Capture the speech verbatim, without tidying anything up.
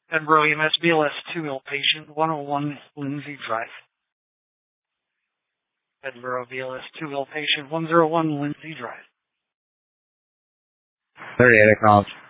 Edinburgh E M S B L S two Outpatient, one oh one Lindsay Drive. Edinburgh B L S two Outpatient, one oh one Lindsay Drive. thirty-eight, acknowledge.